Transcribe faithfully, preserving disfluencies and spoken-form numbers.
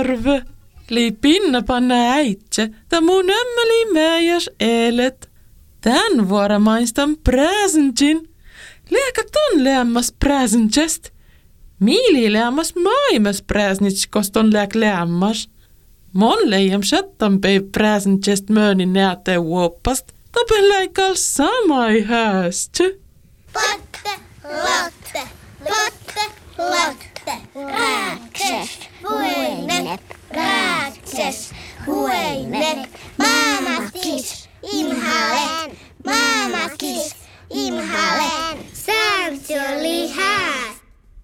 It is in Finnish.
arve. Lii pinna panna äitse, ta mun ömmeli mäijäs eilet. Tän vuora maistan präsentin. Lieka ton leammas präsentest. Miili leammas maimas präsnits, koston leak leammas. Mon leiam shattan pei präsentest mööni näte uoppast. Topen läikal samai häästy. Patte, latte, patte, latte, rääkses, voine, rääkses.